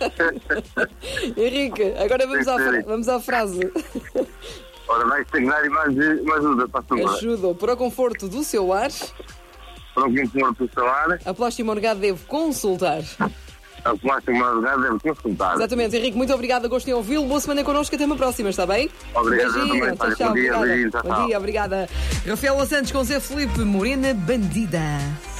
Henrique, agora vamos à frase. Ora, vai estagnar e mais ajuda para a sua. Ajuda para o conforto do seu lar. Para o conforto do seu lar. A Plástico Morgado deve consultar. A Plástico Morgado deve consultar. Exatamente, Henrique, muito obrigada, gostei de ouvi-lo. Boa semana connosco, até uma próxima, está bem? Obrigado. Beijinho, tchau, Bom dia, obrigada. Bom dia, obrigada. Rafaela Santos com Zé Felipe, Morena Bandida.